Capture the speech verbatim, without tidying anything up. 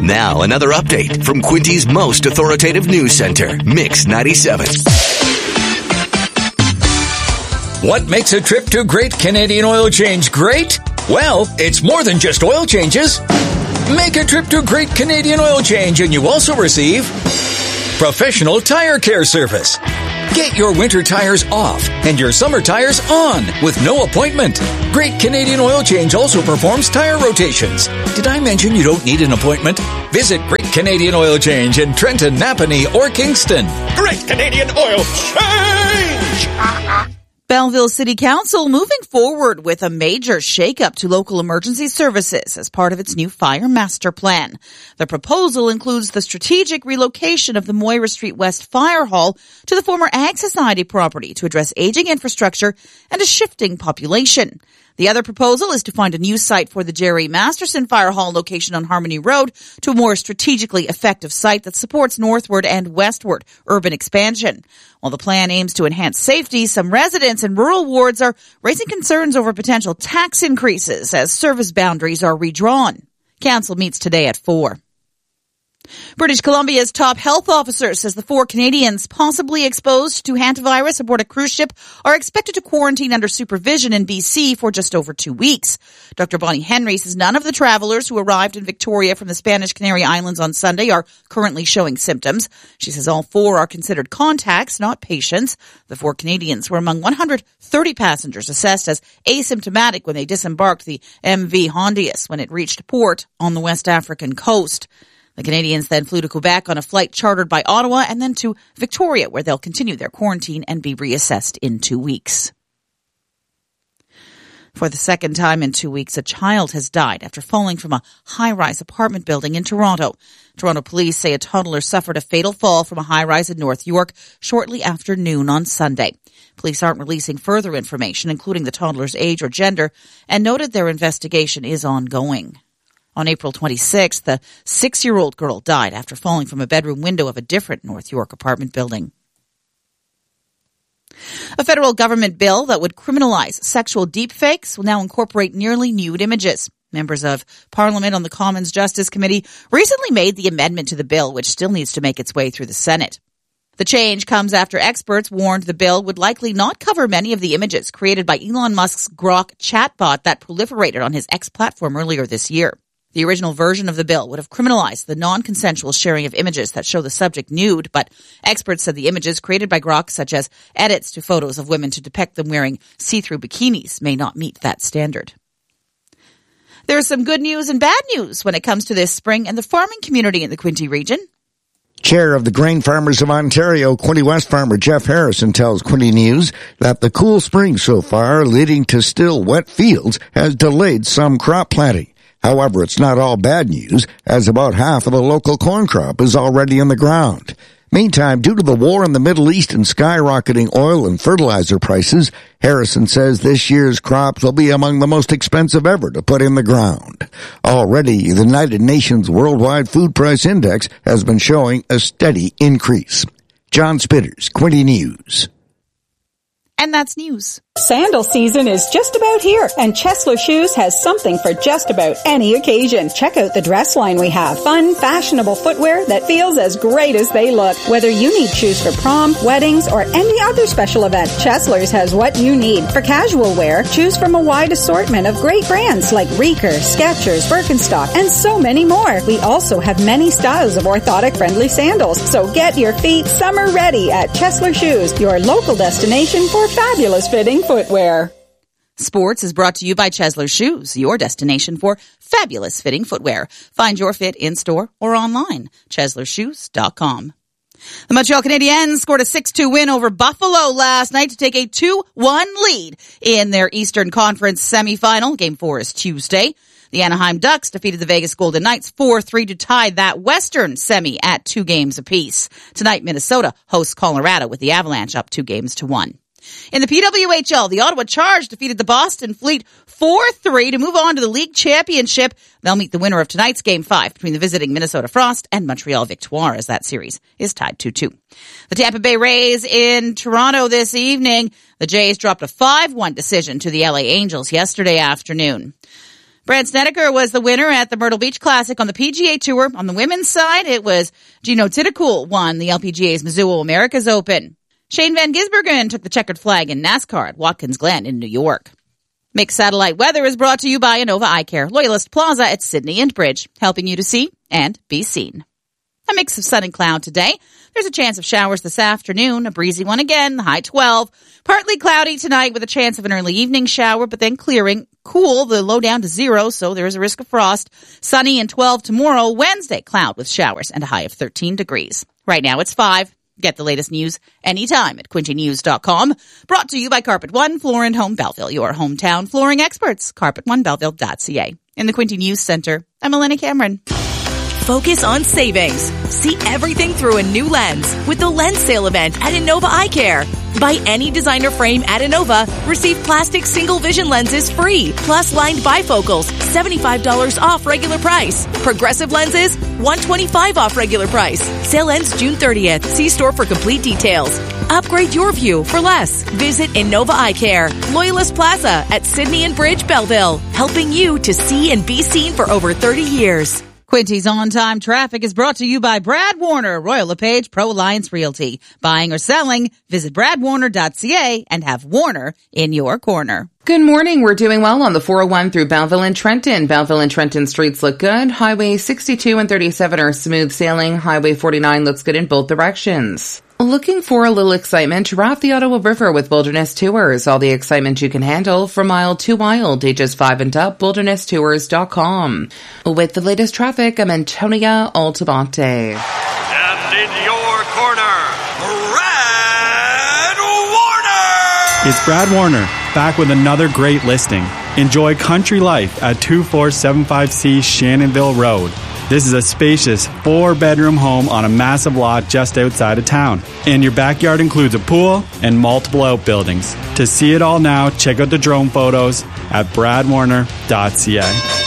Now, another update from Quinty's most authoritative news center, Mix ninety-seven. What makes a trip to Great Canadian Oil Change great? Well, it's more than just oil changes. Make a trip to Great Canadian Oil Change and you also receive professional tire care service. Get your winter tires off and your summer tires on with no appointment. Great Canadian Oil Change also performs tire rotations. Did I mention you don't need an appointment? Visit Great Canadian Oil Change in Trenton, Napanee, or Kingston. Great Canadian Oil Change! Belleville City Council moving forward with a major shakeup to local emergency services as part of its new fire master plan. The proposal includes the strategic relocation of the Moira Street West Fire Hall to the former Ag Society property to address aging infrastructure and a shifting population. The other proposal is to find a new site for the Jerry Masterson Fire Hall location on Harmony Road to a more strategically effective site that supports northward and westward urban expansion. While the plan aims to enhance safety, some residents in rural wards are raising concerns over potential tax increases as service boundaries are redrawn. Council meets today at four. British Columbia's top health officer says the four Canadians possibly exposed to hantavirus aboard a cruise ship are expected to quarantine under supervision in B C for just over two weeks. Doctor Bonnie Henry says none of the travelers who arrived in Victoria from the Spanish Canary Islands on Sunday are currently showing symptoms. She says all four are considered contacts, not patients. The four Canadians were among one hundred thirty passengers assessed as asymptomatic when they disembarked the M V Hondius when it reached port on the West African coast. The Canadians then flew to Quebec on a flight chartered by Ottawa and then to Victoria, where they'll continue their quarantine and be reassessed in two weeks. For the second time in two weeks, a child has died after falling from a high-rise apartment building in Toronto. Toronto police say a toddler suffered a fatal fall from a high-rise in North York shortly after noon on Sunday. Police aren't releasing further information, including the toddler's age or gender, and noted their investigation is ongoing. On April twenty-sixth, the six-year-old girl died after falling from a bedroom window of a different North York apartment building. A federal government bill that would criminalize sexual deepfakes will now incorporate nearly nude images. Members of Parliament on the Commons Justice Committee recently made the amendment to the bill, which still needs to make its way through the Senate. The change comes after experts warned the bill would likely not cover many of the images created by Elon Musk's Grok chatbot that proliferated on his X platform earlier this year. The original version of the bill would have criminalized the non-consensual sharing of images that show the subject nude, but experts said the images created by Grok, such as edits to photos of women to depict them wearing see-through bikinis, may not meet that standard. There's some good news and bad news when it comes to this spring and the farming community in the Quinte region. Chair of the Grain Farmers of Ontario, Quinte West farmer Jeff Harrison tells Quinte News that the cool spring so far, leading to still wet fields, has delayed some crop planting. However, it's not all bad news, as about half of the local corn crop is already in the ground. Meantime, due to the war in the Middle East and skyrocketing oil and fertilizer prices, Harrison says this year's crops will be among the most expensive ever to put in the ground. Already, the United Nations Worldwide Food Price Index has been showing a steady increase. John Spitters, Quinte News. And that's news. Sandal season is just about here, and Chesler Shoes has something for just about any occasion. Check out the dress line we have. Fun, fashionable footwear that feels as great as they look. Whether you need shoes for prom, weddings, or any other special event, Chesler's has what you need. For casual wear, choose from a wide assortment of great brands like Reeker, Skechers, Birkenstock, and so many more. We also have many styles of orthotic-friendly sandals, so get your feet summer ready at Chesler Shoes, your local destination for fabulous fitting footwear. Sports is brought to you by Chesler Shoes, your destination for fabulous fitting footwear. Find your fit in-store or online, chesler shoes dot com. The Montreal Canadiens scored a six two win over Buffalo last night to take a two one lead in their Eastern Conference semifinal. Game four is Tuesday. The Anaheim Ducks defeated the Vegas Golden Knights four three to tie that Western semi at two games apiece. Tonight, Minnesota hosts Colorado with the Avalanche up two games to one. In the P W H L, the Ottawa Charge defeated the Boston Fleet four three to move on to the league championship. They'll meet the winner of tonight's Game five between the visiting Minnesota Frost and Montreal Victoire, as that series is tied two two. The Tampa Bay Rays in Toronto this evening. The Jays dropped a five one decision to the L A Angels yesterday afternoon. Brad Snedeker was the winner at the Myrtle Beach Classic on the P G A Tour. On the women's side, it was Gino Titicul won the L P G A's Mizuho Americas Open. Shane Van Gisbergen took the checkered flag in NASCAR at Watkins Glen in New York. Mixed Satellite Weather is brought to you by Innova Eye Care, Loyalist Plaza at Sydney and Bridge, helping you to see and be seen. A mix of sun and cloud today. There's a chance of showers this afternoon, a breezy one again, high twelve. Partly cloudy tonight with a chance of an early evening shower, but then clearing. Cool, the low down to zero, so there is a risk of frost. Sunny and twelve tomorrow. Wednesday, cloud with showers and a high of thirteen degrees. Right now it's five. Get the latest news anytime at Quinte News dot com. Brought to you by Carpet One Floor and Home Belleville, your hometown flooring experts. carpet one belleville dot c a. In the Quinte News Center, I'm Elena Cameron. Focus on savings. See everything through a new lens with the lens sale event at Innova Eye Care. Buy any designer frame at Innova, receive plastic single vision lenses free, plus lined bifocals, seventy-five dollars off regular price. Progressive lenses, one hundred twenty-five dollars off regular price. Sale ends June thirtieth. See store for complete details. Upgrade your view for less. Visit Innova Eye Care, Loyalist Plaza at Sydney and Bridge, Belleville, helping you to see and be seen for over thirty years. Quinty's On-Time Traffic is brought to you by Brad Warner, Royal LePage Pro Alliance Realty. Buying or selling, visit brad warner dot c a and have Warner in your corner. Good morning. We're doing well on the four oh one through Belleville and Trenton. Belleville and Trenton streets look good. Highway sixty-two and thirty-seven are smooth sailing. Highway forty-nine looks good in both directions. Looking for a little excitement? Raft the Ottawa River with Wilderness Tours. All the excitement you can handle from mild to wild, ages five and up, wilderness tours dot com. With the latest traffic, I'm Antonia Altabante. And in your corner, Brad Warner! It's Brad Warner, back with another great listing. Enjoy country life at two four seven five C Shannonville Road. This is a spacious four-bedroom home on a massive lot just outside of town. And your backyard includes a pool and multiple outbuildings. To see it all now, check out the drone photos at brad warner dot c a.